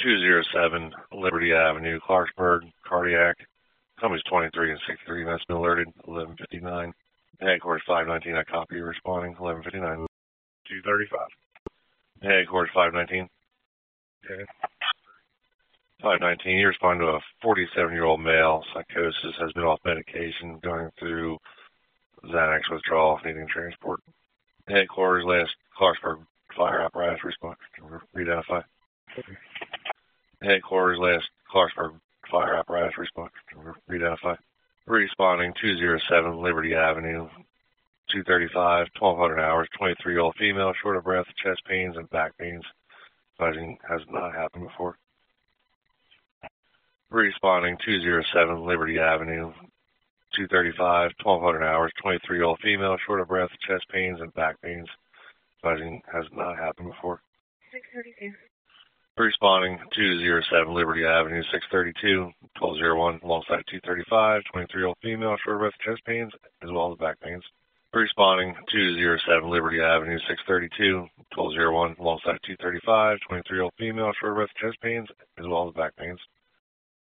207 Liberty Avenue, Clarksburg, cardiac. Company's 23 and 63. That's been alerted. 11:59. Headquarters 519. I copy you responding. 11:59. 235. Headquarters 519. Okay. 519. You respond to a 47-year-old male. Psychosis, has been off medication, going through Xanax withdrawal, needing transport. Headquarters last Clarksburg fire apparatus response. Re-identify. Headquarters last Clarksburg fire apparatus response. Re-identify. Responding 207 Liberty Avenue, 235, 1200 hours, 23-year-old female, short of breath, chest pains and back pains. Advising has not happened before. Responding 207 Liberty Avenue, 235, 1200 hours, 23-year-old female, short of breath, chest pains and back pains. Advising has not happened before. 632. Responding 207 Liberty Avenue, 632, 1201, alongside 235, 23-year-old female, short of breath, chest pains, as well as back pains. Responding 207 Liberty Avenue, 632, 1201, alongside 235, 23-year-old female, short of breath, chest pains, as well as back pains.